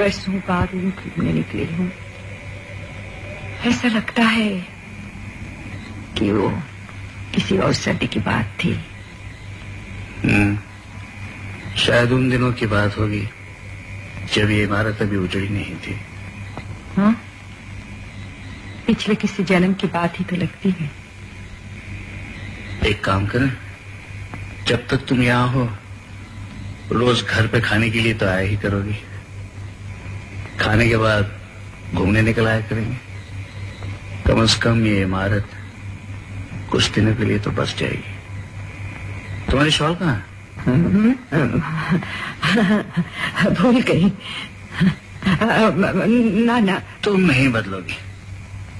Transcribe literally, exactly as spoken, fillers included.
बरसों बाद ऊँट ढूंढने निकली हूँ। ऐसा लगता है कि वो किसी और सदी की बात थी। हम्म, शायद उन दिनों की बात होगी जब ये इमारत अभी उजड़ी नहीं थी। हाँ, पिछले किसी जन्म की बात ही तो लगती है। एक काम करें, जब तक तुम यहाँ हो रोज घर पे खाने के लिए तो आया ही करोगी। खाने के बाद घूमने निकल आया करेंगे। कम से कम ये इमारत कुछ दिनों के लिए तो बस जाएगी। तुम्हारी शॉल कहाँ? भूल गई। ना ना, तुम नहीं बदलोगी।